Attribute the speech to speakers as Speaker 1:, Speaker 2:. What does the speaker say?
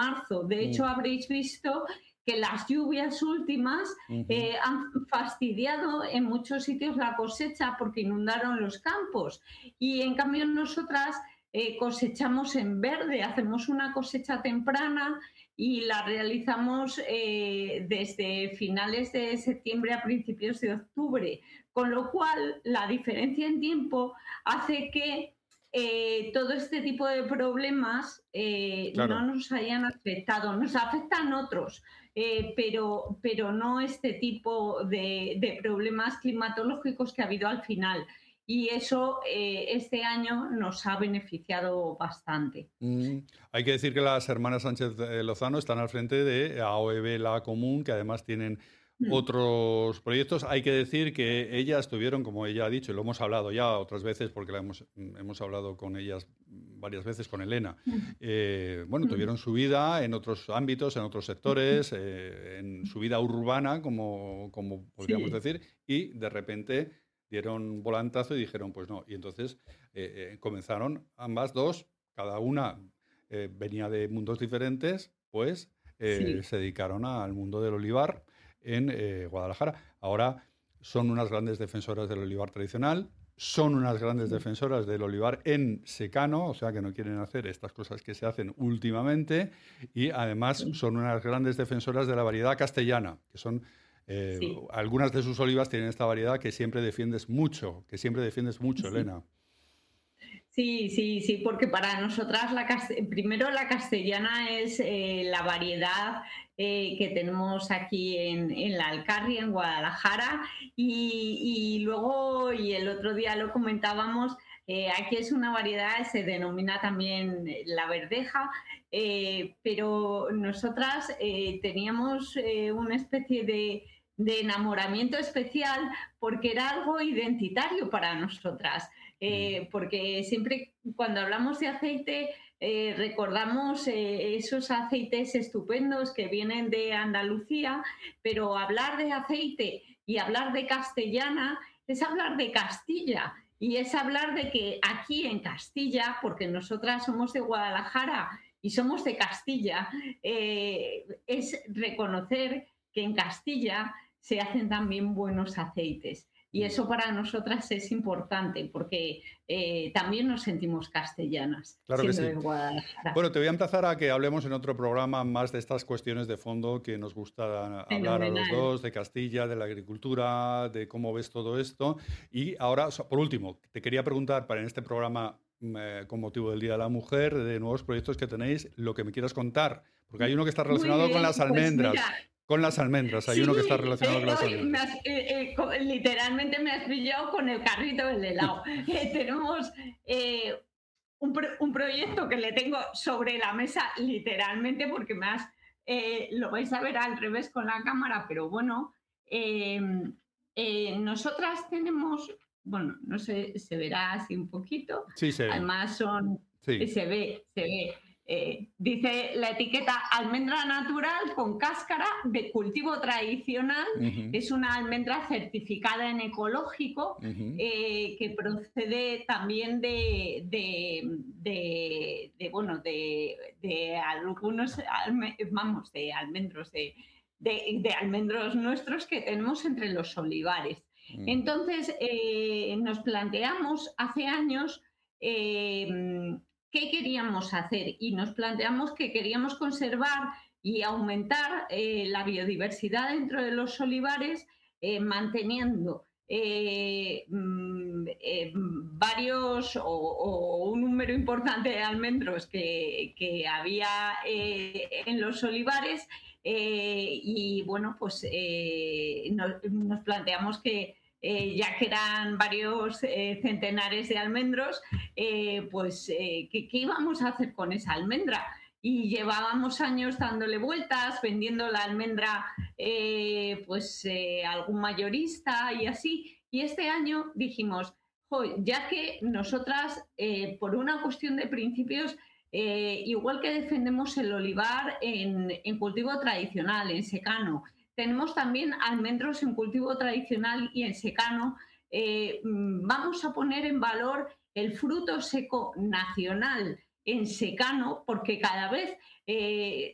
Speaker 1: marzo. De hecho, habréis visto que las lluvias últimas
Speaker 2: Ujú.
Speaker 1: han fastidiado en muchos sitios la cosecha porque inundaron los campos. Y en cambio nosotras cosechamos en verde, hacemos una cosecha temprana y la realizamos desde finales de septiembre a principios de octubre, con lo cual la diferencia en tiempo hace que todo este tipo de problemas no
Speaker 2: Claro.
Speaker 1: nos hayan afectado. Nos afectan otros, pero no este tipo de problemas climatológicos que ha habido al final. Y eso este año nos ha beneficiado bastante.
Speaker 2: Mm, Hay que decir que las hermanas Sánchez Lozano están al frente de AOEB La Común, que además tienen
Speaker 1: Mm.
Speaker 2: otros proyectos. Hay que decir que ellas tuvieron, como ella ha dicho, y lo hemos hablado ya otras veces, porque hemos hablado con ellas varias veces, con Elena,
Speaker 1: Mm.
Speaker 2: bueno,
Speaker 1: Mm.
Speaker 2: tuvieron su vida en otros ámbitos, en otros sectores, en su vida urbana, como podríamos
Speaker 1: Sí,
Speaker 2: decir, y de repente dieron un volantazo y dijeron, pues no. Y entonces comenzaron ambas dos, cada una venía de mundos diferentes, pues
Speaker 1: sí,
Speaker 2: se dedicaron al mundo del olivar en Guadalajara. Ahora son unas grandes defensoras del olivar tradicional, son unas grandes
Speaker 1: sí,
Speaker 2: defensoras del olivar en secano, o sea que no quieren hacer estas cosas que se hacen últimamente, y además
Speaker 1: sí,
Speaker 2: son unas grandes defensoras de la variedad castellana, que son
Speaker 1: sí.
Speaker 2: algunas de sus olivas tienen esta variedad que siempre defiendes mucho,
Speaker 1: Sí.
Speaker 2: Elena.
Speaker 1: Sí, sí, sí, porque para nosotras primero la castellana es la variedad que tenemos aquí en la Alcarria, en Guadalajara, y luego, y el otro día lo comentábamos, aquí es una variedad, se denomina también la verdeja, pero nosotras teníamos una especie de enamoramiento especial porque era algo identitario para nosotras,
Speaker 2: Mm.
Speaker 1: porque siempre cuando hablamos de aceite recordamos esos aceites estupendos que vienen de Andalucía, pero hablar de aceite y hablar de castellana es hablar de Castilla. Y es hablar de que aquí en Castilla, porque nosotras somos de Guadalajara y somos de Castilla, es reconocer que en Castilla se hacen también buenos aceites. Y
Speaker 2: Mm.
Speaker 1: eso para nosotras es importante porque también nos sentimos castellanas,
Speaker 2: Claro que
Speaker 1: siendo
Speaker 2: sí.
Speaker 1: de Guadalajara.
Speaker 2: Bueno, te voy a empezar a que hablemos en otro programa más de estas cuestiones de fondo que nos gusta hablar a los
Speaker 1: Fenomenal.
Speaker 2: dos, de Castilla, de la agricultura, de cómo ves todo esto. Y ahora, por último, te quería preguntar para en este programa, con motivo del Día de la Mujer, de nuevos proyectos que tenéis, lo que me quieras contar, porque hay uno que está
Speaker 1: Muy
Speaker 2: relacionado con
Speaker 1: bien,
Speaker 2: las
Speaker 1: pues
Speaker 2: almendras.
Speaker 1: mira,
Speaker 2: Con las almendras, hay
Speaker 1: sí,
Speaker 2: uno que está relacionado con las
Speaker 1: hoy
Speaker 2: almendras.
Speaker 1: literalmente me has pillado con el carrito del helado. Tenemos un proyecto que le tengo sobre la mesa literalmente porque lo vais a ver al revés con la cámara, pero bueno, eh, nosotras tenemos, bueno, no sé, se verá así un poquito,
Speaker 2: Sí, se ve.
Speaker 1: además
Speaker 2: Sí.
Speaker 1: se ve, dice la etiqueta almendra natural con cáscara de cultivo tradicional,
Speaker 2: Ujú,
Speaker 1: es una almendra certificada en ecológico
Speaker 2: ujú,
Speaker 1: que procede también bueno, de algunos, vamos, de almendros, de almendros nuestros que tenemos entre los olivares.
Speaker 2: ujú.
Speaker 1: Entonces, nos planteamos hace años eh, qué queríamos hacer y nos planteamos que queríamos conservar y aumentar la biodiversidad dentro de los olivares, manteniendo varios o un número importante de almendros que había en los olivares y bueno, pues nos planteamos que ya que eran varios centenares de almendros, pues ¿qué íbamos a hacer con esa almendra? Y llevábamos años dándole vueltas, vendiendo la almendra pues algún mayorista y así. Y este año dijimos, ya que nosotras, por una cuestión de principios, igual que defendemos el olivar en cultivo tradicional, en secano, tenemos también almendros en cultivo tradicional y en secano, vamos a poner en valor el fruto seco nacional en secano, porque cada vez